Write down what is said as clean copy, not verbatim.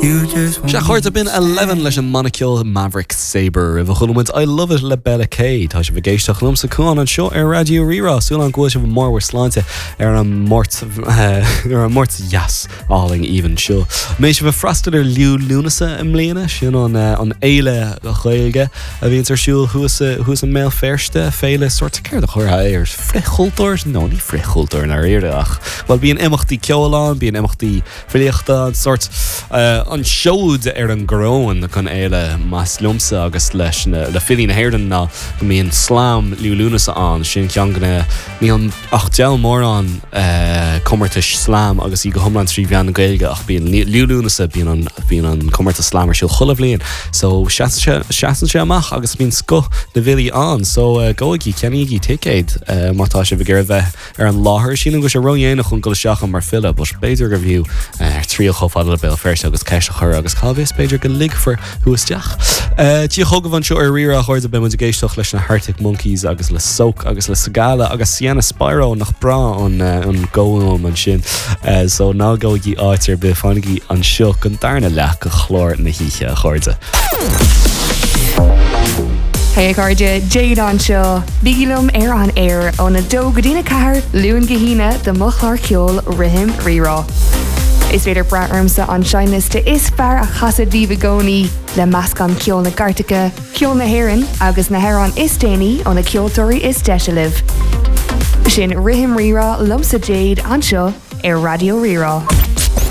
Se chuirte bin 11 leis an Monaceol Maverick Sabre a bhchuid I love it le Bella K tá se bhgéisteach lumsa chuáin an seo ar Radio Rírá súil an gúil se bh mórhar sláinte ar an mort jas áling even seo. Mééis se bh freistal ar liú lúnasa im mbliana sin an éile a chuilge a bhíonn ar siúil thuas an méil ferste féile sorta céir a churtha ar frichultúir nó ní frichultúir na réireach. Well bíon imachtaí ceolán, bíon imachtaí fríochta sort an siúd ar an gróin chun éile más lumsa agus leis le filí na héirdan ná go míon slám liúlúnasa an sin cean gona ní an achtéal mór an commartas slám agus í go thomlan trí bhean na gailge ach bíon liúlúnasa bíon an commartas slám ar siúil chulah líon so seaan sé amach agus bíon sco na bhilí an so goigí ceanigí ticéid mátá sé bh bheith ar an láthair sin go sé roihéanana chun go seach an mar fila bus beidir go bhíú ar trío choáil le bil ferse agus ceise chur agus cábhés beidir go lig for thuasteach. Tí chugahhain seo ar riire a chuir a bim géisteach leis na Arctic Monkeys agus le soak agus le sagala agus Sienna Spyro nach bra an ggóim an sin so ná ggóigí áitir be fánigí an seo an darna leach go chlór na híe a chuirte. Hey Garja, Jade an seo, bigilum an air on a dó godína cahar, luúin gahína de muchlar ceol rihim rírá. Is féidir braarmsa an seinliste is fear a chasad díbhagóní le meascán ceol na Gartacha, ceol na Héireann agus na Héireann is déanaí ó na ceoltóirí is deisialah. Sin rihim rírá lumsa Jade an seo ar Radio Rírá.